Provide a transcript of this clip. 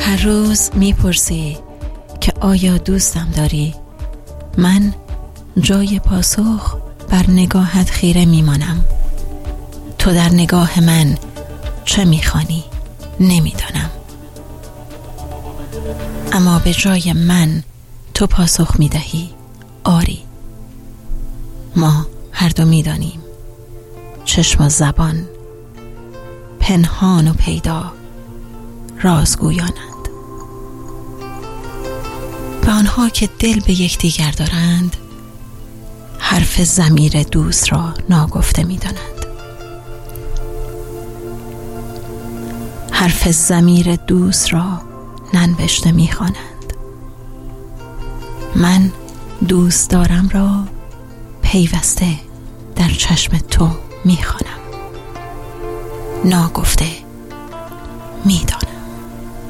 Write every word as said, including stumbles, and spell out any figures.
هر روز میپرسی که آیا دوستم داری؟ من جای پاسخ بر نگاهت خیره میمانم. تو در نگاه من چه میخوانی؟ نمیدانم. اما به جای من تو پاسخ میدهی آری. ما هر دو میدانیم چشم و زبان پنهان و پیدا رازگویانند. و آنها که دل به یکدیگر دارند حرف ضمیر دوست را ناگفته می‌دانند. حرف ضمیر دوست را ننوشته می‌خوانند. من دوست دارم را پیوسته در چشم تو می‌خوانم، ناگفته می‌دانم.